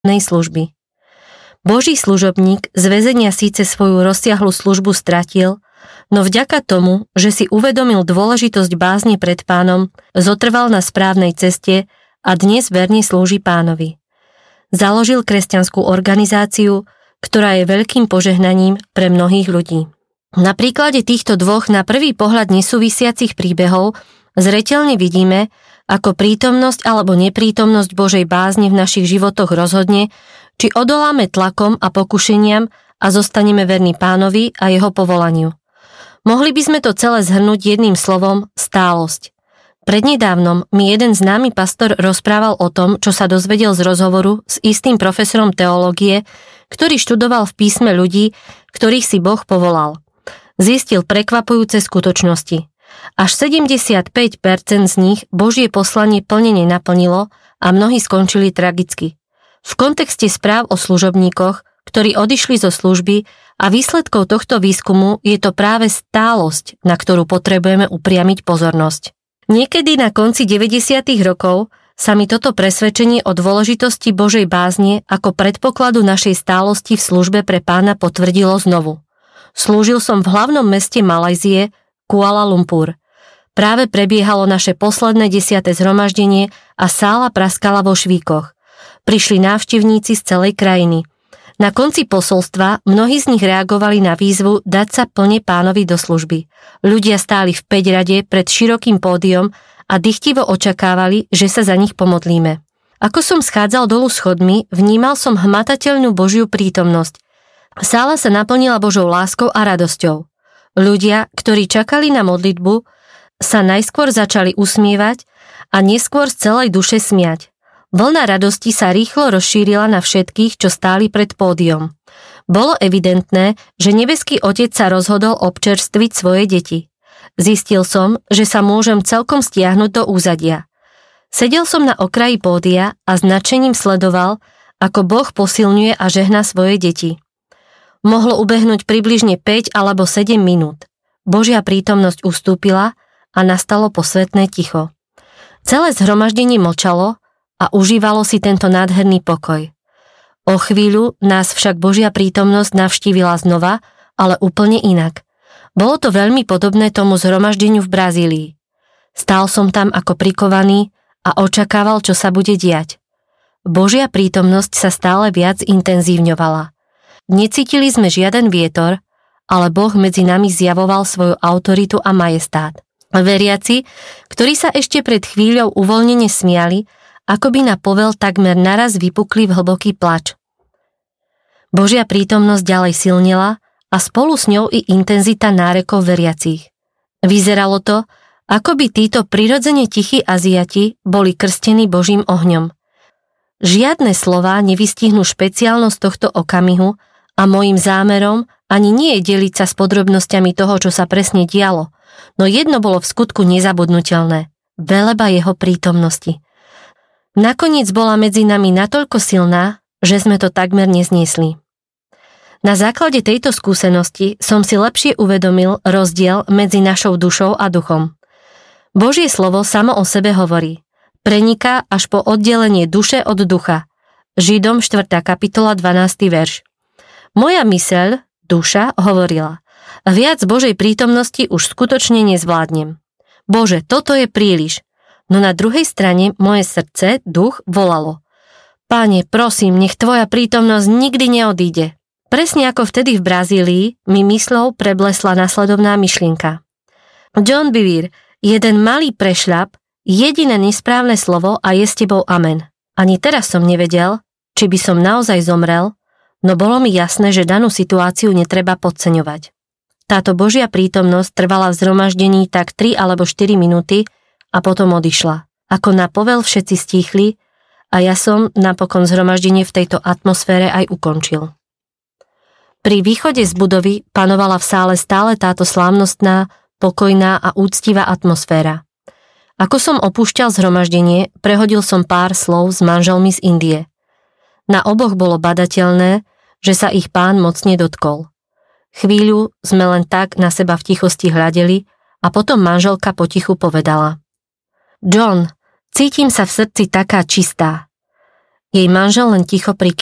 služby. Boží služobník z väzenia síce svoju rozsiahlu službu stratil, no vďaka tomu, že si uvedomil dôležitosť bázne pred Pánom, zotrval na správnej ceste a dnes verne slúži Pánovi. Založil kresťanskú organizáciu, ktorá je veľkým požehnaním pre mnohých ľudí. Na príklade týchto dvoch na prvý pohľad nesúvisiacich príbehov zreteľne vidíme, ako prítomnosť alebo neprítomnosť Božej bázne v našich životoch rozhodne, či odoláme tlakom a pokušeniam a zostaneme verní Pánovi a jeho povolaniu. Mohli by sme to celé zhrnúť jedným slovom stálosť. Prednedávnom mi jeden známy pastor rozprával o tom, čo sa dozvedel z rozhovoru s istým profesorom teológie, ktorý študoval v písme ľudí, ktorých si Boh povolal. Zistil prekvapujúce skutočnosti. Až 75% z nich Božie poslanie plne nenaplnilo a mnohí skončili tragicky. V kontexte správ o služobníkoch, ktorí odišli zo služby a výsledkou tohto výskumu je to práve stálosť, na ktorú potrebujeme upriamiť pozornosť. Niekedy na konci 90. rokov sa mi toto presvedčenie o dôležitosti Božej bázne ako predpokladu našej stálosti v službe pre Pána potvrdilo znovu. Slúžil som v hlavnom meste Malajzie, Kuala Lumpur. Práve prebiehalo naše posledné 10. zhromaždenie a sála praskala vo švíkoch. Prišli návštevníci z celej krajiny. Na konci posolstva mnohí z nich reagovali na výzvu dať sa plne Pánovi do služby. Ľudia stáli v 5 rade pred širokým pódiom a dychtivo očakávali, že sa za nich pomodlíme. Ako som schádzal dolu schodmi, vnímal som hmatateľnú Božiu prítomnosť. Sála sa naplnila Božou láskou a radosťou. Ľudia, ktorí čakali na modlitbu, sa najskôr začali usmievať a neskôr z celej duše smiať. Vlna radosti sa rýchlo rozšírila na všetkých, čo stáli pred pódium. Bolo evidentné, že nebeský Otec sa rozhodol občerstviť svoje deti. Zistil som, že sa môžem celkom stiahnuť do úzadia. Sedel som na okraji pódia a s nadšením sledoval, ako Boh posilňuje a žehná svoje deti. Mohlo ubehnúť približne 5 alebo 7 minút. Božia prítomnosť ustúpila a nastalo posvätné ticho. Celé zhromaždenie mlčalo a užívalo si tento nádherný pokoj. O chvíľu nás však Božia prítomnosť navštívila znova, ale úplne inak. Bolo to veľmi podobné tomu zhromaždeniu v Brazílii. Stál som tam ako prikovaný a očakával, čo sa bude diať. Božia prítomnosť sa stále viac intenzívňovala. Necítili sme žiaden vietor, ale Boh medzi nami zjavoval svoju autoritu a majestát. Veriaci, ktorí sa ešte pred chvíľou uvoľnene smiali, akoby na povel takmer naraz vypukli v hlboký plač. Božia prítomnosť ďalej silnila a spolu s ňou i intenzita nárekov veriacich. Vyzeralo to, ako by títo prirodzene tichí Aziati boli krstení Božím ohňom. Žiadne slová nevystihnú špeciálnosť tohto okamihu a mojím zámerom ani nie je deliť sa s podrobnosťami toho, čo sa presne dialo, no jedno bolo v skutku nezabudnutelné – veleba jeho prítomnosti. Nakoniec bola medzi nami natoľko silná, že sme to takmer nezniesli. Na základe tejto skúsenosti som si lepšie uvedomil rozdiel medzi našou dušou a duchom. Božie slovo samo o sebe hovorí. Preniká až po oddelenie duše od ducha. Židom 4. kapitola 12. verš. Moja myseľ, duša, hovorila. Viac Božej prítomnosti už skutočne nezvládnem. Bože, toto je príliš. No na druhej strane moje srdce, duch, volalo. Páne, prosím, nech tvoja prítomnosť nikdy neodíde. Presne ako vtedy v Brazílii mi myslou preblesla nasledovná myšlienka. John Bevere, jeden malý prešľap, jediné nesprávne slovo a je s tebou amen. Ani teraz som nevedel, či by som naozaj zomrel, no bolo mi jasné, že danú situáciu netreba podceňovať. Táto Božia prítomnosť trvala v zhromaždení tak 3 alebo 4 minúty a potom odišla. Ako na povel všetci stíchli a ja som napokon zhromaždenie v tejto atmosfére aj ukončil. Pri východe z budovy panovala v sále stále táto slávnostná, pokojná a úctivá atmosféra. Ako som opúšťal zhromaždenie, prehodil som pár slov s manželmi z Indie. Na oboch bolo badateľné, že sa ich Pán mocne dotkol. Chvíľu sme len tak na seba v tichosti hľadeli a potom manželka potichu povedala. John, cítim sa v srdci taká čistá. Jej manžel len ticho prikyvol.